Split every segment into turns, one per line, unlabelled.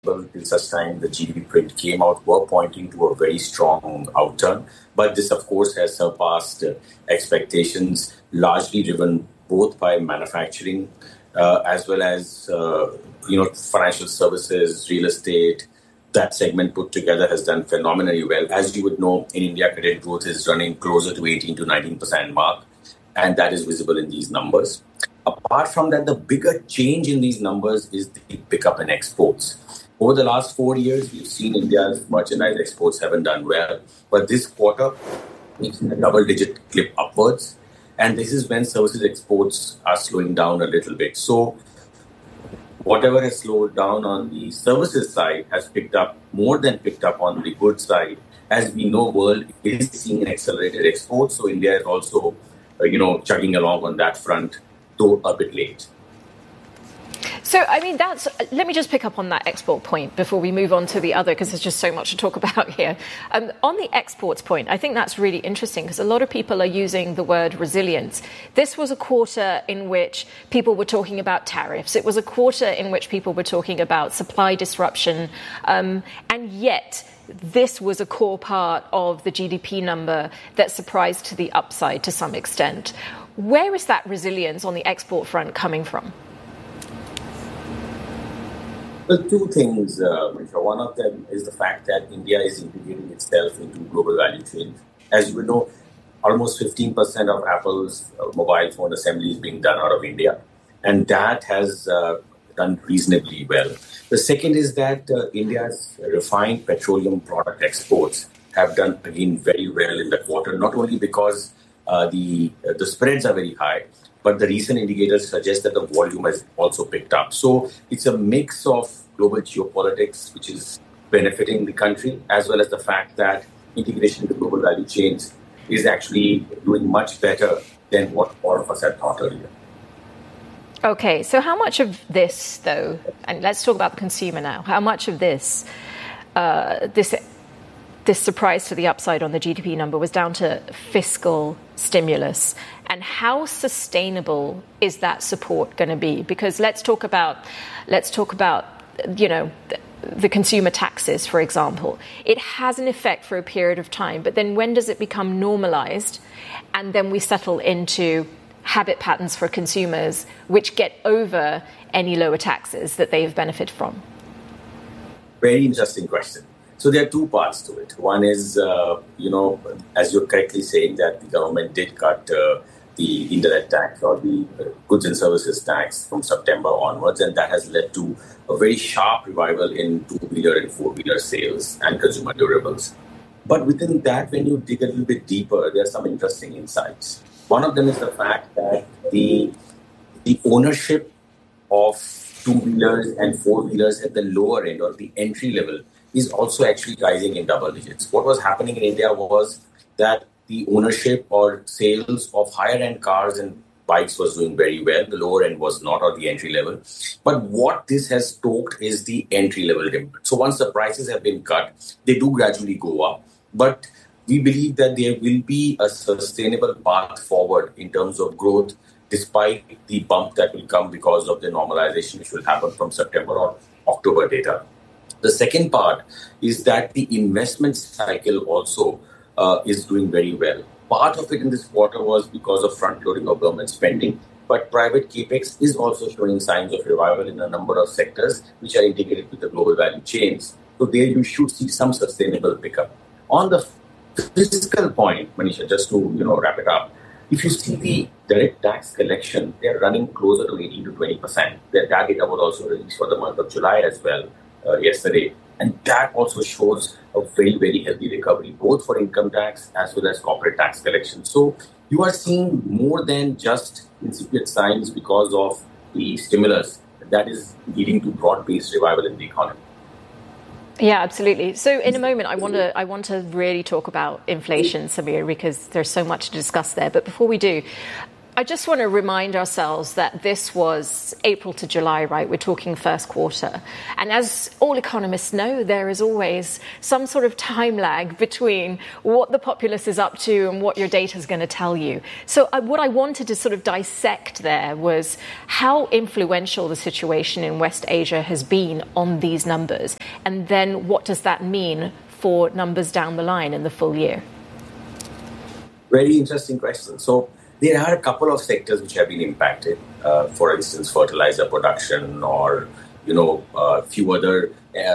till such time the GDP print came out, were pointing to a very strong outturn. But this, of course, has surpassed expectations, largely driven both by manufacturing as well as financial services, real estate. That segment put together has done phenomenally well. As you would know, in India, credit growth is running closer to 18 to 19% mark, and that is visible in these numbers. Apart from that, the bigger change in these numbers is the pickup in exports. Over the last 4 years, we've seen India's merchandise exports haven't done well, but this quarter, we've seen a double-digit clip upwards, and this is when services exports are slowing down a little bit. So whatever has slowed down on the services side has more than picked up on the goods side. As we know, world is seeing an accelerated export, so India is also, chugging along on that front, though a bit late.
So, let me just pick up on that export point before we move on to the other, because there's just so much to talk about here. On the exports point, I think that's really interesting because a lot of people are using the word resilience. This was a quarter in which people were talking about tariffs. It was a quarter in which people were talking about supply disruption. And yet, this was a core part of the GDP number that surprised to the upside to some extent. Where is that resilience on the export front coming from?
Well, two things, Manisha. One of them is the fact that India is integrating itself into global value chains. As you know, almost 15% of Apple's mobile phone assembly is being done out of India, and that has done reasonably well. The second is that India's refined petroleum product exports have done, again, very well in the quarter, not only because the spreads are very high, but the recent indicators suggest that the volume has also picked up. So it's a mix of global geopolitics, which is benefiting the country, as well as the fact that integration into global value chains is actually doing much better than what all of us had thought earlier.
Okay, so how much of this, though, and let's talk about the consumer now, how much of this surprise to the upside on the GDP number was down to fiscal stimulus, and how sustainable is that support going to be? Because let's talk about the consumer taxes, for example. It has an effect for a period of time, but then when does it become normalized, and then we settle into habit patterns for consumers which get over any lower taxes that they have benefited from?
Very interesting question. So there are two parts to it. One is, as you're correctly saying, that the government did cut the indirect tax or the goods and services tax from September onwards, and that has led to a very sharp revival in two-wheeler and four-wheeler sales and consumer durables. But within that, when you dig a little bit deeper, there are some interesting insights. One of them is the fact that the ownership of two-wheelers and four-wheelers at the lower end or the entry level is also actually rising in double digits. What was happening in India was that the ownership or sales of higher-end cars and bikes was doing very well. The lower end was not, or the entry level. But what this has stoked is the entry level demand. So once the prices have been cut, they do gradually go up. But we believe that there will be a sustainable path forward in terms of growth, despite the bump that will come because of the normalization which will happen from September or October data. The second part is that the investment cycle also is doing very well. Part of it in this quarter was because of front-loading of government spending, but private capex is also showing signs of revival in a number of sectors which are integrated with the global value chains. So there you should see some sustainable pickup. On the fiscal point, Manisha, just to wrap it up, if you see the direct tax collection, they're running closer to 18 to 20%. Their target was also released for the month of July as well yesterday. And that also shows a very, very healthy recovery, both for income tax as well as corporate tax collection. So you are seeing more than just incipient signs because of the stimulus that is leading to broad-based revival in the economy.
Yeah, absolutely. So in a moment, I want to really talk about inflation, Samir, because there's so much to discuss there. But before we do, I just want to remind ourselves that this was April to July, right? We're talking first quarter. And as all economists know, there is always some sort of time lag between what the populace is up to and what your data is going to tell you. So what I wanted to sort of dissect there was how influential the situation in West Asia has been on these numbers. And then what does that mean for numbers down the line in the full year?
Very interesting question. So there are a couple of sectors which have been impacted. For instance, fertilizer production, or a few other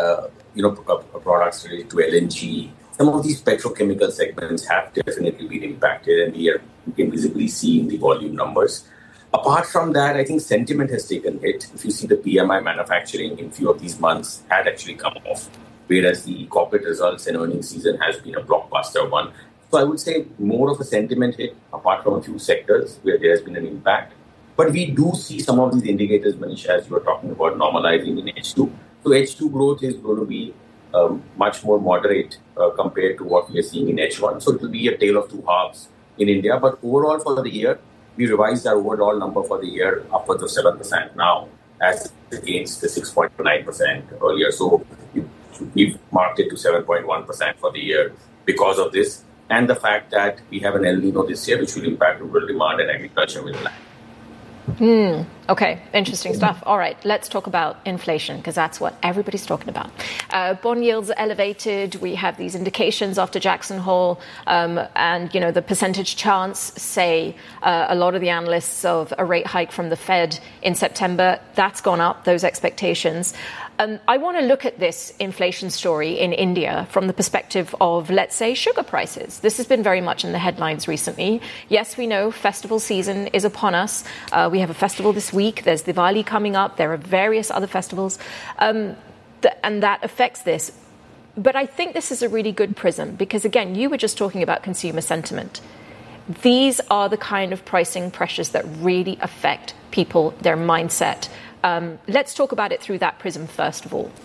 products related to LNG. Some of these petrochemical segments have definitely been impacted, and we can visibly see in the volume numbers. Apart from that, I think sentiment has taken hit. If you see the PMI manufacturing in few of these months had actually come off, whereas the corporate results and earnings season has been a blockbuster one. So I would say more of a sentiment hit, apart from a few sectors where there has been an impact. But we do see some of these indicators, Manisha, as you were talking about, normalizing in H2. So H2 growth is going to be much more moderate compared to what we are seeing in H1. So it will be a tale of two halves in India. But overall for the year, we revised our overall number for the year upwards of 7% now, as against the 6.9% earlier. So we've marked it to 7.1% for the year because of this. And the fact that we have an El Nino this year, which will impact rural demand and agriculture will lag.
Okay, interesting stuff. All right, let's talk about inflation, because that's what everybody's talking about. Bond yields are elevated. We have these indications after Jackson Hole, and the percentage chance, say a lot of the analysts, of a rate hike from the Fed in September. That's gone up, those expectations. I want to look at this inflation story in India from the perspective of, let's say, sugar prices. This has been very much in the headlines recently. Yes, we know festival season is upon us. We have a festival this week. There's Diwali coming up. There are various other festivals. And that affects this. But I think this is a really good prism because, again, you were just talking about consumer sentiment. These are the kind of pricing pressures that really affect people, their mindset. Let's talk about it through that prism first of all.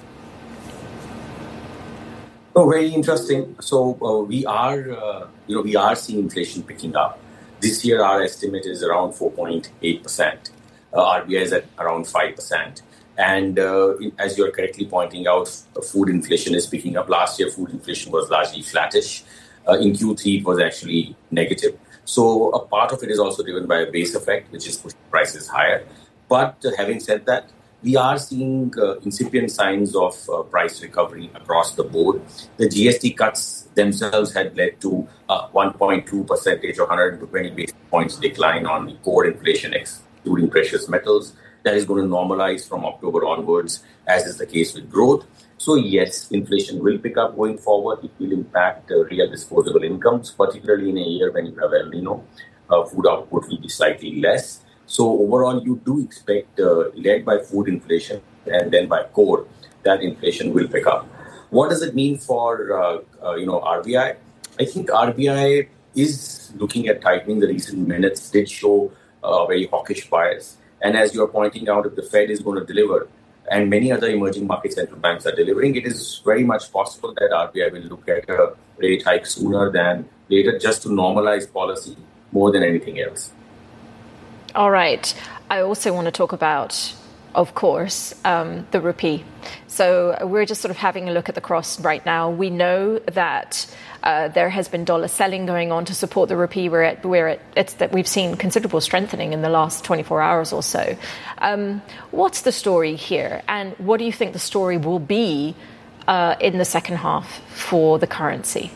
Oh, very interesting. So we are seeing inflation picking up. This year, our estimate is around 4.8%. RBI is at around 5%. And as you're correctly pointing out, food inflation is picking up. Last year, food inflation was largely flattish. In Q3, it was actually negative. So a part of it is also driven by a base effect, which is pushing prices higher. But having said that, we are seeing incipient signs of price recovery across the board. The GST cuts themselves had led to 1.2% or 120 basis points decline on the core inflation excluding precious metals. That is going to normalize from October onwards, as is the case with growth. So yes, inflation will pick up going forward. It will impact real disposable incomes, particularly in a year when you have El Nino. Food output will be slightly less. So overall, you do expect, led by food inflation and then by core, that inflation will pick up. What does it mean for RBI? I think RBI is looking at tightening. The recent minutes did show very hawkish bias. And as you are pointing out, if the Fed is going to deliver, and many other emerging market central banks are delivering, it is very much possible that RBI will look at a rate hike sooner than later, just to normalize policy more than anything else.
All right. I also want to talk about, of course, the rupee. So we're just sort of having a look at the cross right now. We know that there has been dollar selling going on to support the rupee. We've seen considerable strengthening in the last 24 hours or so. What's the story here? And what do you think the story will be in the second half for the currency?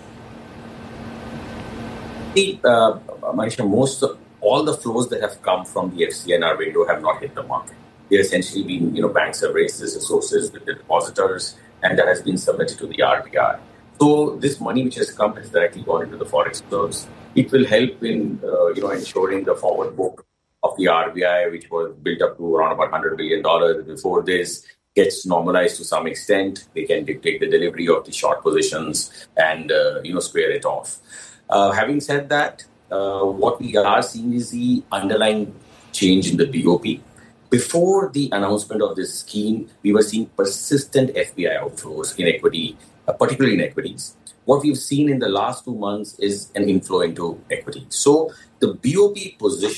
Manisha, all the flows that have come from the FCNR window have not hit the market. They're essentially been, banks have raised these resources with the depositors, and that has been submitted to the RBI. So this money which has come has directly gone into the forex reserves. It will help in, ensuring the forward book of the RBI, which was built up to around about $100 billion before this, gets normalized to some extent. They can dictate the delivery of the short positions and, square it off. Having said that, what we are seeing is the underlying change in the BOP. Before the announcement of this scheme, we were seeing persistent FPI outflows in equity, particularly in equities. What we've seen in the last 2 months is an inflow into equity. So the BOP position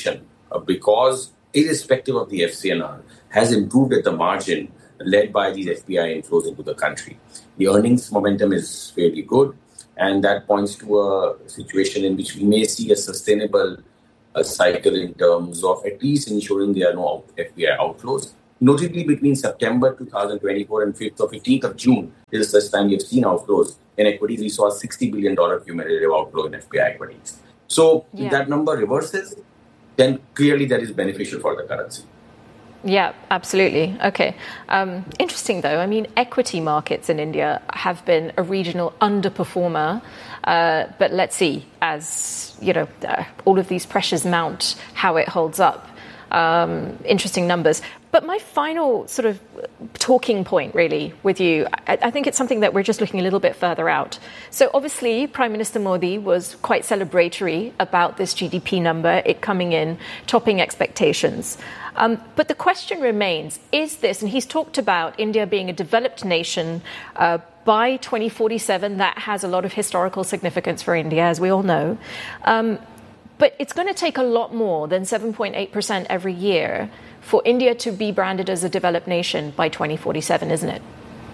because irrespective of the FCNR, has improved at the margin, led by these FPI inflows into the country. The earnings momentum is fairly good, and that points to a situation in which we may see a sustainable cycle in terms of at least ensuring there are no FPI outflows. Notably, between September 2024 and 5th or 15th of June, till such time we have seen outflows in equities. We saw a $60 billion cumulative outflow in FPI equities. So if that number reverses, then clearly that is beneficial for the currency.
Yeah, absolutely. Okay. Interesting, though. I mean, equity markets in India have been a regional underperformer. But let's see, as all of these pressures mount, how it holds up. Interesting numbers. But my final sort of talking point, really, with you, I think it's something that we're just looking a little bit further out. So obviously, Prime Minister Modi was quite celebratory about this GDP number, it coming in, topping expectations. But the question remains, is this, and he's talked about India being a developed nation by 2047, that has a lot of historical significance for India, as we all know. But it's going to take a lot more than 7.8% every year for India to be branded as a developed nation by 2047, isn't it?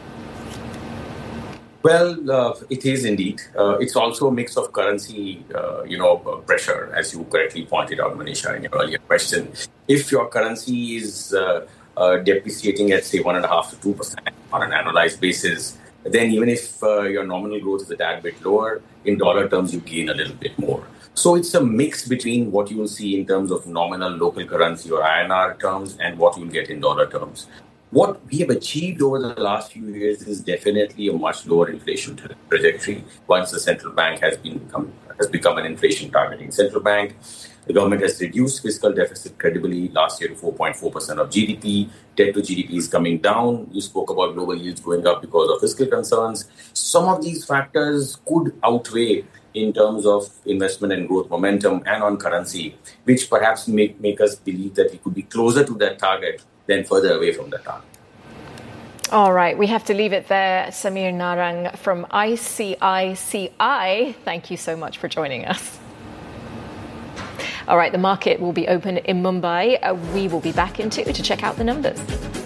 Well, it is indeed. It's also a mix of currency, pressure, as you correctly pointed out, Manisha, in your earlier question. If your currency is depreciating at, say, 1.5% to 2% on an annualized basis, then even if your nominal growth is a tad bit lower, in dollar terms, you gain a little bit more. So it's a mix between what you will see in terms of nominal local currency or INR terms and what you will get in dollar terms. What we have achieved over the last few years is definitely a much lower inflation trajectory. Once the central bank has become an inflation targeting central bank, the government has reduced fiscal deficit credibly last year to 4.4% of GDP. Debt to GDP is coming down. You spoke about global yields going up because of fiscal concerns. Some of these factors could outweigh in terms of investment and growth momentum and on currency, which perhaps make us believe that we could be closer to that target than further away from that target.
All right, we have to leave it there. Samir Narang from ICICI, thank you so much for joining us. All right, the market will be open in Mumbai. We will be back in 2 to check out the numbers.